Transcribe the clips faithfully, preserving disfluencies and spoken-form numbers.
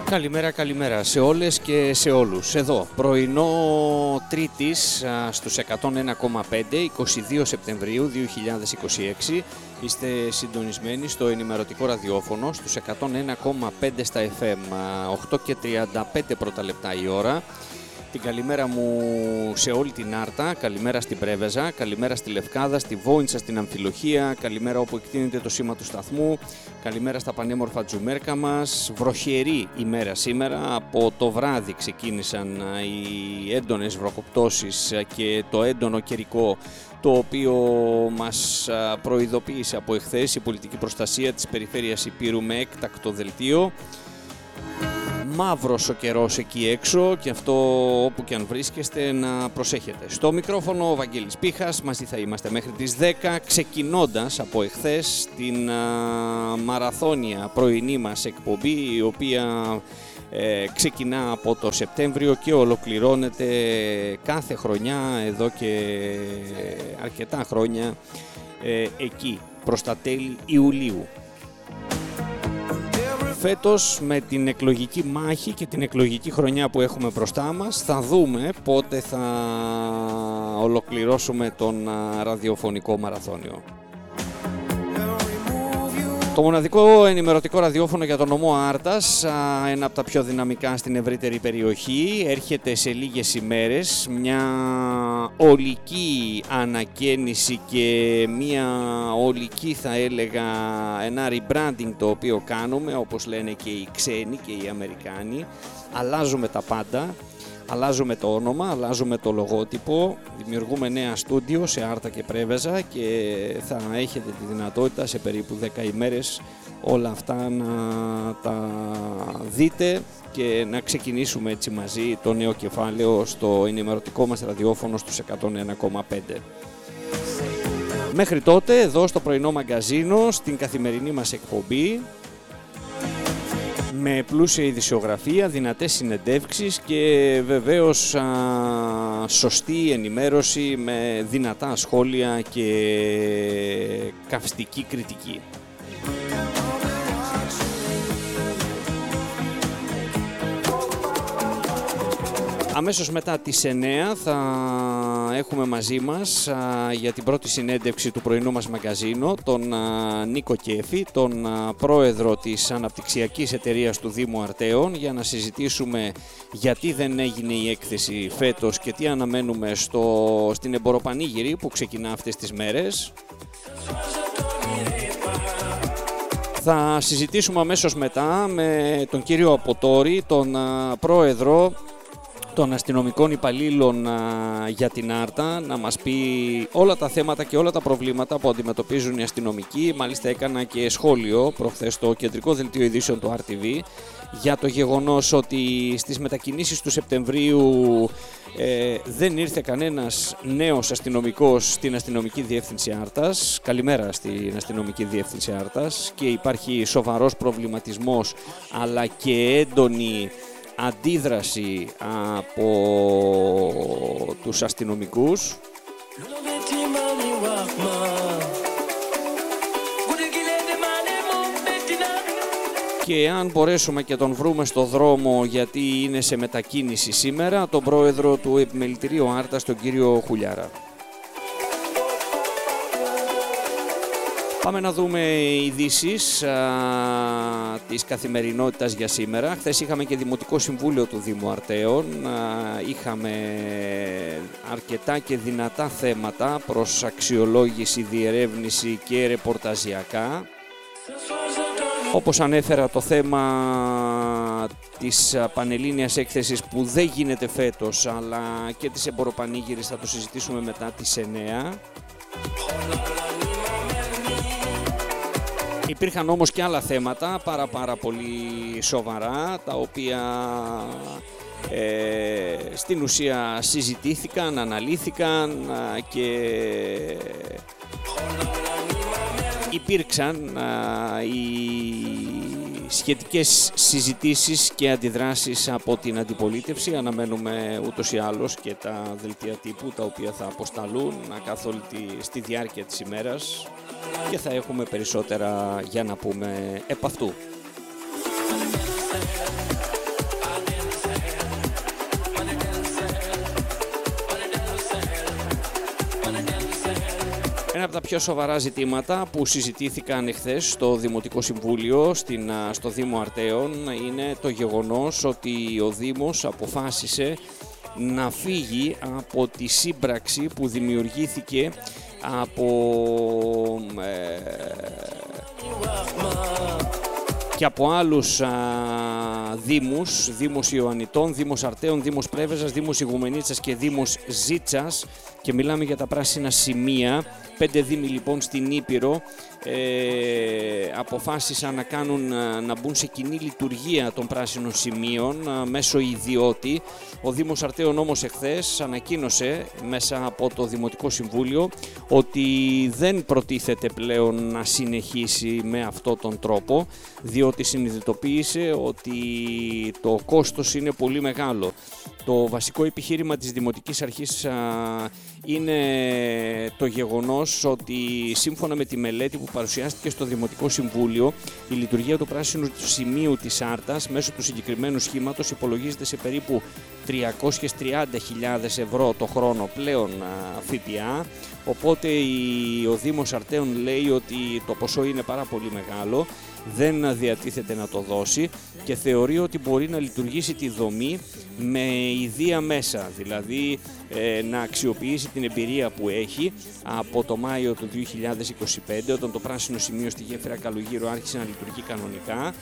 Καλημέρα, καλημέρα σε όλες και σε όλους. Εδώ, πρωινό Τρίτης στους εκατόν ένα κόμμα πέντε, είκοσι δύο Σεπτεμβρίου δύο χιλιάδες είκοσι έξι. Είστε συντονισμένοι στο ενημερωτικό ραδιόφωνο στους εκατόν ένα κόμμα πέντε στα εφ εμ, οκτώ και τριάντα πέντε πρώτα λεπτά η ώρα. Την καλημέρα μου σε όλη την Άρτα, καλημέρα στην Πρέβεζα, καλημέρα στη Λευκάδα, στη Βόιντσα, στην Αμφιλοχία, καλημέρα όπου εκτείνεται το σήμα του σταθμού, καλημέρα στα πανέμορφα Τζουμέρκα μας. Βροχερή ημέρα σήμερα, από το βράδυ ξεκίνησαν οι έντονες βροχοπτώσεις και το έντονο καιρικό, το οποίο μας προειδοποίησε από εχθές η πολιτική προστασία της περιφέρειας Υπήρου με έκτακτο δελτίο. Μαύρος ο καιρός εκεί έξω και αυτό όπου και αν βρίσκεστε να προσέχετε. Στο μικρόφωνο ο Βαγγέλης Πίχας, μαζί θα είμαστε μέχρι τις δέκα, ξεκινώντας από εχθές την α, μαραθώνια πρωινή μας εκπομπή, η οποία ε, ξεκινά από το Σεπτέμβριο και ολοκληρώνεται κάθε χρονιά εδώ και αρκετά χρόνια ε, εκεί, προς τα τέλη Ιουλίου. Φέτος με την εκλογική μάχη και την εκλογική χρονιά που έχουμε μπροστά μας θα δούμε πότε θα ολοκληρώσουμε τον ραδιοφωνικό μαραθώνιο. Το μοναδικό ενημερωτικό ραδιόφωνο για τον νομό Άρτας, ένα από τα πιο δυναμικά στην ευρύτερη περιοχή, έρχεται σε λίγες ημέρες μια ολική ανακαίνιση και μια ολική, θα έλεγα, ένα rebranding το οποίο κάνουμε, όπως λένε και οι ξένοι και οι Αμερικάνοι. Αλλάζουμε τα πάντα. Αλλάζουμε το όνομα, αλλάζουμε το λογότυπο, δημιουργούμε νέα στούντιο σε Άρτα και Πρέβεζα και θα έχετε τη δυνατότητα σε περίπου δέκα ημέρες όλα αυτά να τα δείτε και να ξεκινήσουμε έτσι μαζί το νέο κεφάλαιο στο ενημερωτικό μας ραδιόφωνο στους εκατόν ένα κόμμα πέντε. Μέχρι τότε, εδώ στο πρωινό μαγκαζίνο, στην καθημερινή μας εκπομπή, με πλούσια ειδησιογραφία, δυνατές συνεντεύξεις και βεβαίως α, σωστή ενημέρωση με δυνατά σχόλια και καυστική κριτική. Αμέσως μετά τις εννέα θα έχουμε μαζί μας α, για την πρώτη συνέντευξη του πρωινού μας μαγκαζίνο τον α, Νίκο Κέφη, τον α, πρόεδρο της αναπτυξιακής εταιρείας του Δήμου Αρτέων, για να συζητήσουμε γιατί δεν έγινε η έκθεση φέτος και τι αναμένουμε στο, στην εμποροπανήγυρη που ξεκινά αυτές τις μέρες. Θα συζητήσουμε αμέσως μετά με τον κύριο Αποτόρη, τον α, πρόεδρο των αστυνομικών υπαλλήλων α, για την Άρτα, να μας πει όλα τα θέματα και όλα τα προβλήματα που αντιμετωπίζουν οι αστυνομικοί. Μάλιστα έκανα και σχόλιο προχθές στο κεντρικό δελτίο ειδήσεων του αρ τι βι για το γεγονός ότι στις μετακινήσεις του Σεπτεμβρίου ε, δεν ήρθε κανένας νέος αστυνομικός στην αστυνομική διεύθυνση Άρτας. Καλημέρα στην αστυνομική διεύθυνση Άρτας, και υπάρχει σοβαρός προβληματισμός αλλά και έντονη αντίδραση από τους αστυνομικούς. Και αν μπορέσουμε και τον βρούμε στο δρόμο, γιατί είναι σε μετακίνηση σήμερα, τον πρόεδρο του Επιμελητηρίου Άρτας, τον κύριο Χουλιάρα. Πάμε να δούμε ειδήσεις α, της καθημερινότητας για σήμερα. Χθες είχαμε και Δημοτικό Συμβούλιο του Δήμου Αρτέων. Α, είχαμε αρκετά και δυνατά θέματα προς αξιολόγηση, διερεύνηση και ρεπορταζιακά. Όπως ανέφερα, το θέμα της πανελλήνιας έκθεσης που δεν γίνεται φέτος, αλλά και της εμποροπανήγυρης θα το συζητήσουμε μετά τις εννέα. Υπήρχαν όμως και άλλα θέματα πάρα πάρα πολύ σοβαρά, τα οποία ε, στην ουσία συζητήθηκαν, αναλύθηκαν και υπήρξαν α, οι σχετικές συζητήσεις και αντιδράσεις από την αντιπολίτευση. Αναμένουμε ούτως ή άλλως και τα δελτία τύπου, τα οποία θα αποσταλούν καθ' όλη τη, στη διάρκεια της ημέρας, και θα έχουμε περισσότερα για να πούμε επ' αυτού. από τα πιο σοβαρά ζητήματα που συζητήθηκαν εχθές στο Δημοτικό Συμβούλιο στην, στο Δήμο Αρτέων είναι το γεγονός ότι ο Δήμος αποφάσισε να φύγει από τη σύμπραξη που δημιουργήθηκε από ε, και από άλλους α, δήμους, Δήμος Ιωαννιτών, Δήμος Αρτέων, Δήμος Πρέβεζας, Δήμος Ιγουμενίτσας και Δήμος Ζίτσας, και μιλάμε για τα πράσινα σημεία. Πέντε δήμοι λοιπόν στην Ήπειρο ε, αποφάσισαν να, κάνουν, να μπουν σε κοινή λειτουργία των πράσινων σημείων α, μέσω ιδιώτη. Ο Δήμος Αρτέων όμως εχθές ανακοίνωσε μέσα από το Δημοτικό Συμβούλιο ότι δεν προτίθεται πλέον να συνεχίσει με αυτόν τον τρόπο, διότι συνειδητοποίησε ότι το κόστος είναι πολύ μεγάλο. Το βασικό επιχείρημα της Δημοτικής Αρχής α, είναι το γεγονός ότι σύμφωνα με τη μελέτη που παρουσιάστηκε στο Δημοτικό Συμβούλιο, η λειτουργία του πράσινου σημείου της Άρτας μέσω του συγκεκριμένου σχήματος υπολογίζεται σε περίπου τριακόσιες τριάντα χιλιάδες ευρώ το χρόνο πλέον ΦΠΑ, οπότε ο Δήμος Αρτέων λέει ότι το ποσό είναι πάρα πολύ μεγάλο, δεν διατίθεται να το δώσει και θεωρεί ότι μπορεί να λειτουργήσει τη δομή με ιδία μέσα, δηλαδή ε, να αξιοποιήσει την εμπειρία που έχει από το Μάιο του δύο χιλιάδες είκοσι πέντε, όταν το πράσινο σημείο στη γέφυρα Καλογύρου άρχισε να λειτουργεί κανονικά.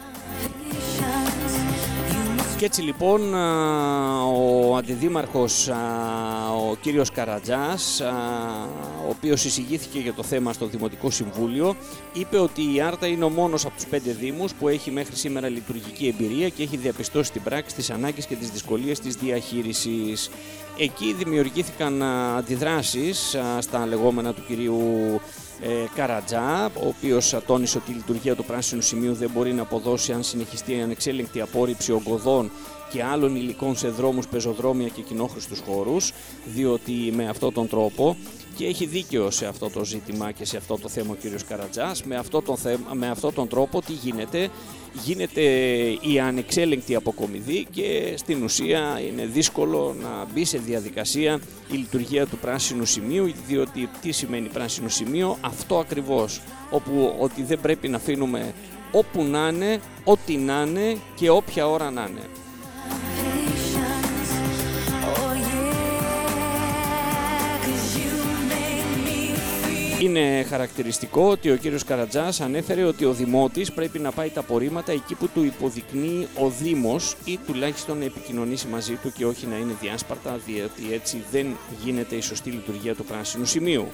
Και έτσι λοιπόν ο αντιδήμαρχος, ο κύριος Καρατζάς, ο οποίος εισηγήθηκε για το θέμα στο Δημοτικό Συμβούλιο, είπε ότι η Άρτα είναι ο μόνος από τους πέντε δήμους που έχει μέχρι σήμερα λειτουργική εμπειρία και έχει διαπιστώσει στην πράξη τις ανάγκες και τις δυσκολίες της διαχείρισης. Εκεί δημιουργήθηκαν αντιδράσεις στα λεγόμενα του κυρίου Ε, Καρατζά, ο οποίος τόνισε ότι η λειτουργία του πράσινου σημείου δεν μπορεί να αποδώσει αν συνεχιστεί η ανεξέλεγκτη απόρριψη ογκωδών και άλλων υλικών σε δρόμους, πεζοδρόμια και κοινόχρηστους χώρους, διότι με αυτόν τον τρόπο, και έχει δίκαιο σε αυτό το ζήτημα και σε αυτό το θέμα ο κύριος Καρατζάς, με αυτόν τον, θέμα, με αυτόν τον τρόπο τι γίνεται, γίνεται η ανεξέλεγκτη αποκομιδή και στην ουσία είναι δύσκολο να μπει σε διαδικασία η λειτουργία του πράσινου σημείου, διότι τι σημαίνει πράσινο σημείο? Αυτό ακριβώς, όπου ότι δεν πρέπει να αφήνουμε όπου να είναι, ό,τι να είναι και όποια ώρα να είναι. Είναι χαρακτηριστικό ότι ο κύριος Καρατζάς ανέφερε ότι ο Δημότης πρέπει να πάει τα απορρίμματα εκεί που του υποδεικνύει ο Δήμος ή τουλάχιστον να επικοινωνήσει μαζί του και όχι να είναι διάσπαρτα, διότι έτσι δεν γίνεται η σωστή λειτουργία του πράσινου σημείου.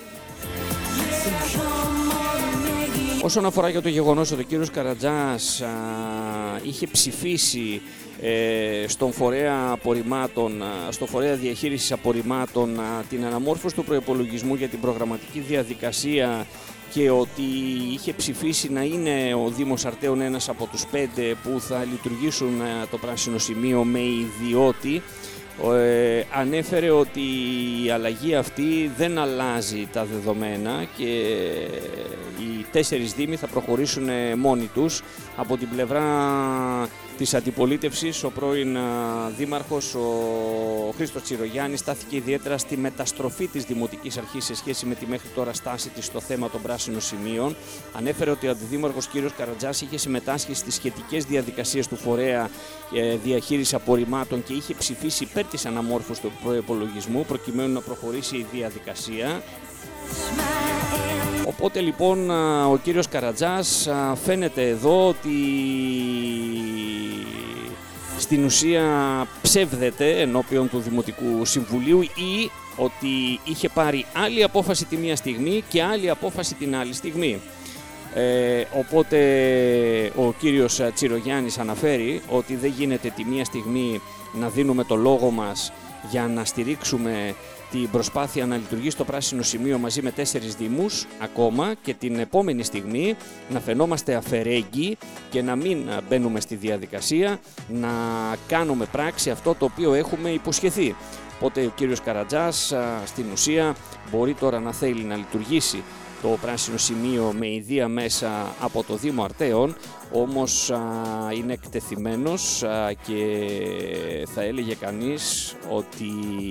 Όσον αφορά για το γεγονός ότι ο κύριος Καρατζάς α, είχε ψηφίσει ε, στον φορέα απορριμμάτων, στον φορέα διαχείρισης απορριμμάτων α, την αναμόρφωση του προϋπολογισμού για την προγραμματική διαδικασία και ότι είχε ψηφίσει να είναι ο Δήμος Αρτέων ένας από τους πέντε που θα λειτουργήσουν α, το πράσινο σημείο με ιδιώτη, Ε, ανέφερε ότι η αλλαγή αυτή δεν αλλάζει τα δεδομένα και οι τέσσερις δήμοι θα προχωρήσουν μόνοι τους. Από την πλευρά της αντιπολίτευσης, ο πρώην δήμαρχος, ο Χρήστος Τσιρογιάννης, στάθηκε ιδιαίτερα στη μεταστροφή της Δημοτικής Αρχής σε σχέση με τη μέχρι τώρα στάση της στο θέμα των πράσινων σημείων. Ανέφερε ότι ο αντιδήμαρχος κ. Καρατζάς είχε συμμετάσχει στις σχετικές διαδικασίες του φορέα διαχείρισης απορριμμάτων και είχε ψηφίσει υπέρ της αναμόρφωσης του προϋπολογισμού προκειμένου να προχωρήσει η διαδικασία. Οπότε λοιπόν ο κύριος Καρατζάς φαίνεται εδώ ότι στην ουσία ψεύδεται ενώπιον του Δημοτικού Συμβουλίου ή ότι είχε πάρει άλλη απόφαση τη μία στιγμή και άλλη απόφαση την άλλη στιγμή. Ε, οπότε ο κύριος Τσιρογιάννης αναφέρει ότι δεν γίνεται τη μία στιγμή να δίνουμε το λόγο μας για να στηρίξουμε την προσπάθεια να λειτουργήσει το πράσινο σημείο μαζί με τέσσερις δήμους ακόμα και την επόμενη στιγμή να φαινόμαστε αφαιρέγγοι και να μην μπαίνουμε στη διαδικασία να κάνουμε πράξη αυτό το οποίο έχουμε υποσχεθεί. Οπότε ο κύριος Καρατζάς στην ουσία μπορεί τώρα να θέλει να λειτουργήσει το πράσινο σημείο με ιδία μέσα από το Δήμο Αρτέων, όμως α, είναι εκτεθειμένος α, και θα έλεγε κανείς ότι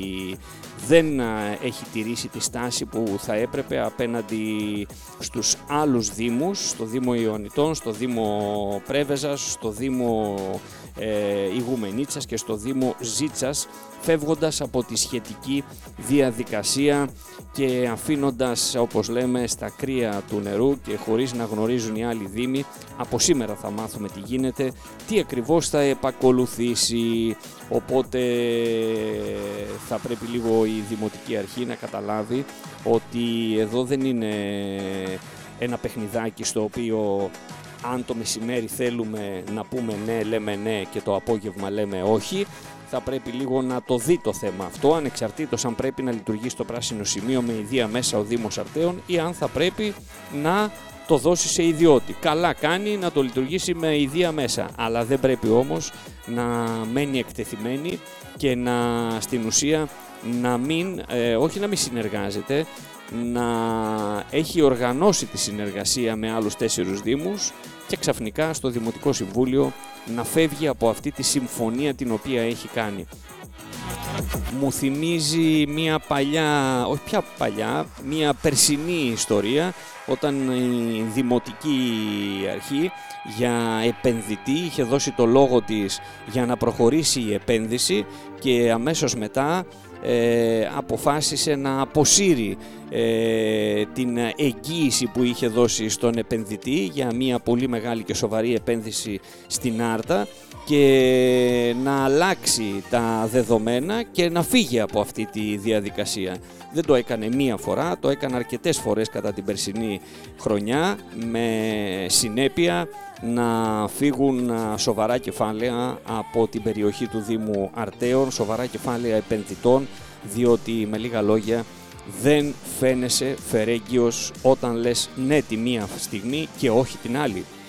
δεν α, έχει τηρήσει τη στάση που θα έπρεπε απέναντι στους άλλους δήμους, στο Δήμο Ιωαννιτών, στο Δήμο Πρέβεζας, στο Δήμο ε, Ιγουμενίτσας και στο Δήμο Ζίτσας, φεύγοντας από τη σχετική διαδικασία και αφήνοντας, όπως λέμε, στα κρύα του νερού και χωρίς να γνωρίζουν οι άλλοι δήμοι. Από σήμερα θα μάθουμε τι γίνεται, τι ακριβώς θα επακολουθήσει, οπότε θα πρέπει λίγο η Δημοτική Αρχή να καταλάβει ότι εδώ δεν είναι ένα παιχνιδάκι στο οποίο αν το μεσημέρι θέλουμε να πούμε ναι, λέμε ναι και το απόγευμα λέμε όχι. Θα πρέπει λίγο να το δει το θέμα αυτό, ανεξαρτήτως αν πρέπει να λειτουργεί στο πράσινο σημείο με ιδία μέσα ο Δήμος Αρτέων ή αν θα πρέπει να το δώσει σε ιδιώτη. Καλά κάνει να το λειτουργήσει με ιδία μέσα, αλλά δεν πρέπει όμως να μένει εκτεθειμένη και να στην ουσία να μην, ε, όχι να μην συνεργάζεται, να έχει οργανώσει τη συνεργασία με άλλους τέσσερους δήμους και ξαφνικά στο Δημοτικό Συμβούλιο να φεύγει από αυτή τη συμφωνία την οποία έχει κάνει. Μου θυμίζει μια παλιά, όχι πια παλιά, μια περσινή ιστορία, όταν η Δημοτική Αρχή για επενδυτή είχε δώσει το λόγο της για να προχωρήσει η επένδυση και αμέσως μετά ε, αποφάσισε να αποσύρει ε, την εγγύηση που είχε δώσει στον επενδυτή για μια πολύ μεγάλη και σοβαρή επένδυση στην Άρτα και να αλλάξει τα δεδομένα και να φύγει από αυτή τη διαδικασία. Δεν το έκανε μία φορά, το έκανε αρκετές φορές κατά την περσινή χρονιά, με συνέπεια να φύγουν σοβαρά κεφάλαια από την περιοχή του Δήμου Αρτέων, σοβαρά κεφάλαια επενδυτών, διότι με λίγα λόγια δεν φαίνεσαι φερέγγιος όταν λες ναι τη μία στιγμή και όχι την άλλη.